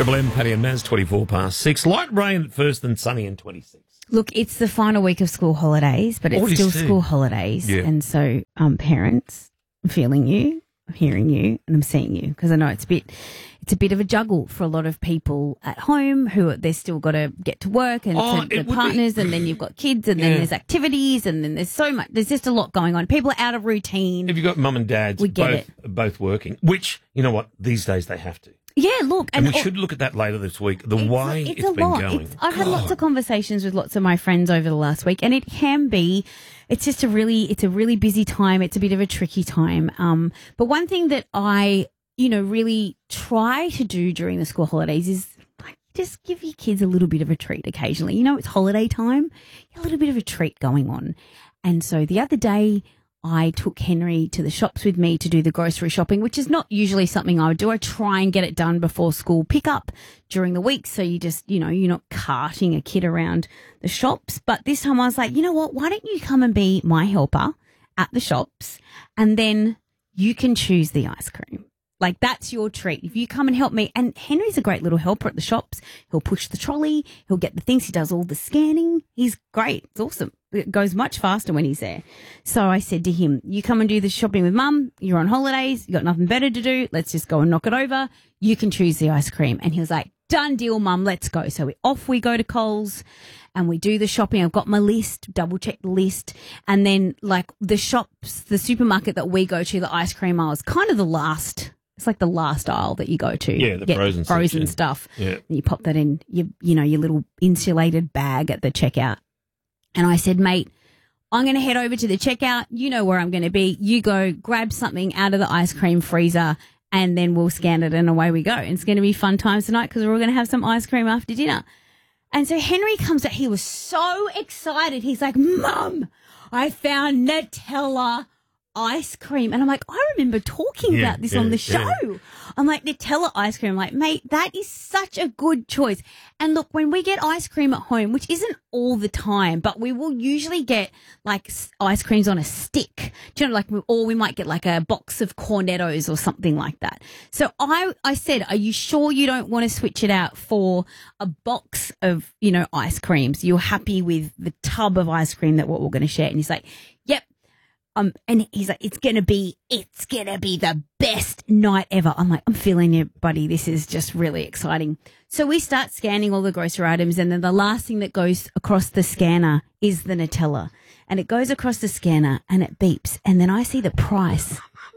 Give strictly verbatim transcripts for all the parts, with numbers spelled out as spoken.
Triple M, Paddy and Maz, twenty-four past six. Light rain at first, then sunny and twenty-six. Look, it's the final week of school holidays, but it's Oh, it is still too. school holidays. Yeah. And so, um, parents, I'm feeling you, I'm hearing you, and I'm seeing you because I know it's a bit, it's a bit of a juggle for a lot of people at home who they've still got to get to work and Oh, to it their would be- partners, and then you've got kids, and Yeah. then there's activities, and then there's so much. There's just a lot going on. People are out of routine. Have you got mum and dads We get both, both working? Which, you know what, these days they have to. Yeah, look, And, and we should look at that later this week, the It's, way it's it's a been lot. going. It's, I've had God. lots of conversations with lots of my friends over the last week, and it can be. It's just a really, it's a really busy time. It's a bit of a tricky time. Um, but one thing that I, you know, really try to do during the school holidays is like just give your kids a little bit of a treat occasionally. You know, it's holiday time, a little bit of a treat going on. And so the other day, I took Henry to the shops with me to do the grocery shopping, which is not usually something I would do. I try and get it done before school pickup during the week. So you just, you know, you're not carting a kid around the shops. But this time I was like, you know what? Why don't you come and be my helper at the shops, and then you can choose the ice cream. Like, that's your treat. If you come and help me. And Henry's a great little helper at the shops. He'll push the trolley. He'll get the things. He does all the scanning. He's great. It's awesome. It goes much faster when he's there. So I said to him, you come and do the shopping with mum. You're on holidays. You got nothing better to do. Let's just go and knock it over. You can choose the ice cream. And he was like, done deal, mum. Let's go. So we off we go to Coles and we do the shopping. I've got my list, double check the list. And then like the shops, the supermarket that we go to, the ice cream aisle is kind of the last. It's like the last aisle that you go to. Yeah, the get frozen frozen section. stuff. Yeah. And you pop that in your, you know, your little insulated bag at the checkout. And I said, mate, I'm going to head over to the checkout. You know where I'm going to be. You go grab something out of the ice cream freezer, and then we'll scan it and away we go. And it's going to be fun times tonight because we're all going to have some ice cream after dinner. And so Henry comes out. He was so excited. He's like, Mum, I found Nutella ice cream. And I'm like, I remember talking Yeah, about this yeah, on the show. yeah. I'm like, Nutella ice cream. I'm like, mate, that is such a good choice. And look, when we get ice cream at home, which isn't all the time, but we will usually get like s- ice creams on a stick. Do you know, like, we- or we might get like a box of Cornettos or something like that. So I, I said, are you sure you don't want to switch it out for a box of, you know, ice creams? You're happy with the tub of ice cream that what we're going to share? And he's like, yep. Um, and he's like, it's going to be, it's going to be the best night ever. I'm like, I'm feeling you, buddy. This is just really exciting. So we start scanning all the grocery items, and then the last thing that goes across the scanner is the Nutella. And it goes across the scanner and it beeps. And then I see the price.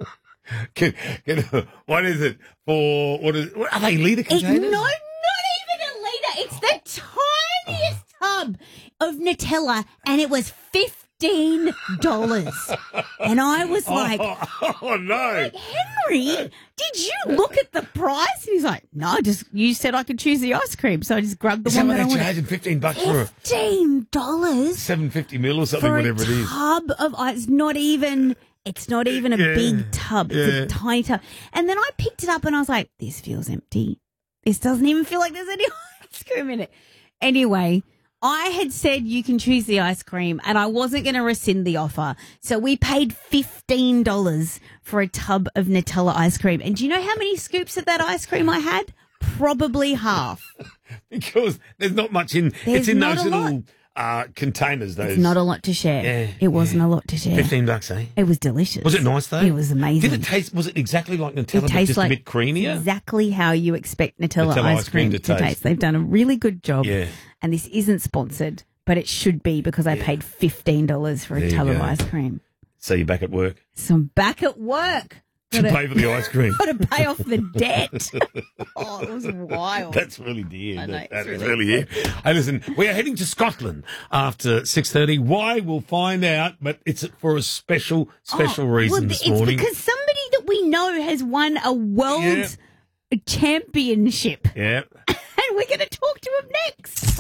Can, can, what is it for? What is? What, are they litre It, containers? no, not even a litre. It's the tiniest tub of Nutella, and it was fifteen dollars. And I was like, Oh, oh no! like, Henry, did you look at the price? And he's like, no, just you said I could choose the ice cream, so I just grabbed the Is that one what that I they're wanted. charging? Fifteen bucks for a Fifteen dollars seven fifty mil or something, for whatever a it is. tub of ice. It's not even. It's not even a Yeah, big tub. It's yeah. a tiny tub. And then I picked it up and I was like, this feels empty. This doesn't even feel like there's any ice cream in it. Anyway, I had said you can choose the ice cream and I wasn't going to rescind the offer. So we paid fifteen dollars for a tub of Nutella ice cream. And do you know how many scoops of that ice cream I had? Probably half. Because there's not much in. There's it's in not those a lot. little uh, containers. Those It's not a lot to share. Yeah, it wasn't yeah. a lot to share. fifteen bucks, eh? It was delicious. Was it nice though? It was amazing. Did it taste? Was it exactly like Nutella, It but tastes just like a bit creamier? exactly how you expect Nutella, Nutella ice cream to taste. They've done a really good job. Yeah. And this isn't sponsored, but it should be because I paid fifteen dollars for a There you tub of go. ice cream. So you're back at work So I'm back at work. to pay for the ice cream. Got to pay off the debt. Oh, it was wild. That's really dear. I know, That, that it's is really really dear. Hey, listen, we are heading to Scotland after six thirty. Why? We'll find out, but it's for a special, special Oh, reason well, this it's morning. because somebody that we know has won a world Yeah. championship. Yeah. And we're going to talk to him next.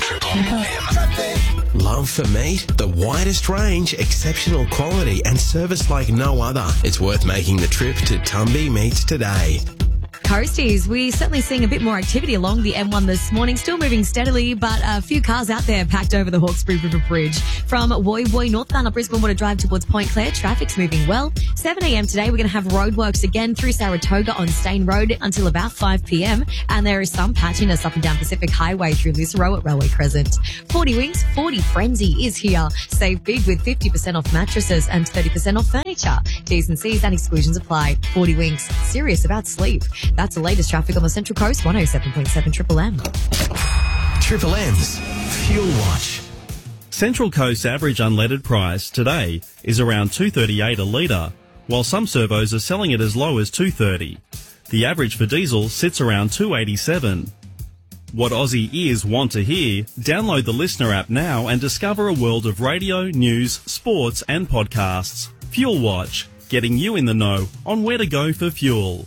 Love for meat? The widest range, exceptional quality and service like no other. It's worth making the trip to Tumby Meats today. Coasties. We're certainly seeing a bit more activity along the M one this morning. Still moving steadily, but a few cars out there packed over the Hawkesbury River Bridge. From Woy Woy northbound up Brisbane Water Drive towards Point Clare, traffic's moving well. seven a.m. today, we're going to have roadworks again through Saratoga on Stain Road until about five p.m. And there is some patchiness up and down Pacific Highway through Lisaro at Railway Crescent. forty Winks, forty Frenzy is here. Save big with fifty percent off mattresses and thirty percent off furniture. T's and C's and exclusions apply. forty Winks, serious about sleep. That's the latest traffic on the Central Coast, one oh seven point seven Triple M. Triple M's Fuel Watch. Central Coast's average unleaded price today is around two dollars thirty-eight a litre, while some servos are selling it as low as two dollars thirty. The average for diesel sits around two dollars eighty-seven. What Aussie ears want to hear? Download the Listener app now and discover a world of radio, news, sports and podcasts. Fuel Watch, getting you in the know on where to go for fuel.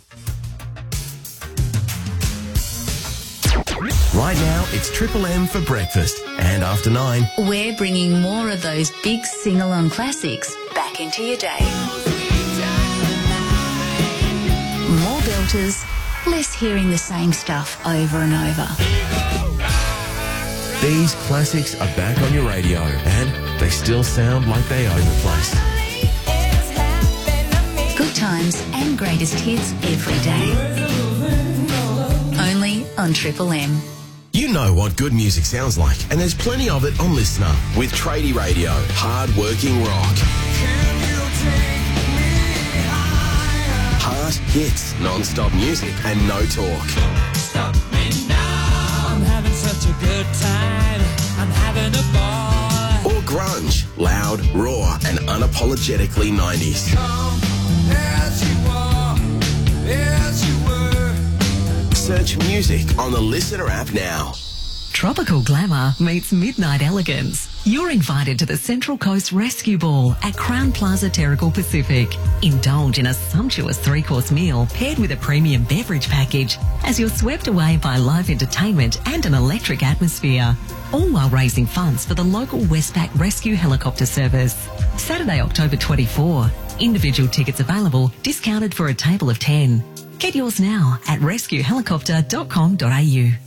Right now, it's Triple M for breakfast. And after nine, We're bringing more of those big sing-along classics back into your day. More belters, less hearing the same stuff over and over. these classics are back on your radio and they still sound like they own the place. Good times and greatest hits every day. Only on Triple M. You know what good music sounds like, and there's plenty of it on Listener with Tradie Radio, hard-working rock. Heart hits, non-stop music, and no talk. Stop me now. I'm having such a good time. I'm having a ball. Or grunge, loud, raw, and unapologetically nineties. Come as you are, as you were. Search music on the Listener app now. Tropical glamour meets midnight elegance. You're invited to the Central Coast Rescue Ball at Crown Plaza Terrigal Pacific. Indulge in a sumptuous three-course meal paired with a premium beverage package as you're swept away by live entertainment and an electric atmosphere. All while raising funds for the local Westpac Rescue Helicopter Service. Saturday, October twenty-fourth. Individual tickets available, discounted for a table of ten. Get yours now at rescue helicopter dot com dot a u.